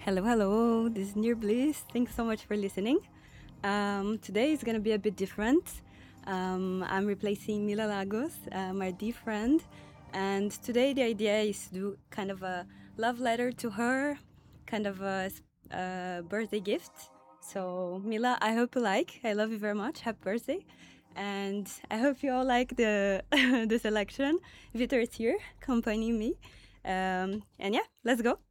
Hello, hello. This is Near Bliss. Thanks so much for listening. Today is gonna be a bit different. I'm replacing Mila Lagos, my dear friend, and today the idea is to do kind of a love letter to her, kind of a birthday gift. So Mila, I hope you like. I love you very much. Happy birthday, and I hope you all like the the selection. Victor is here, accompanying me, and yeah, let's go.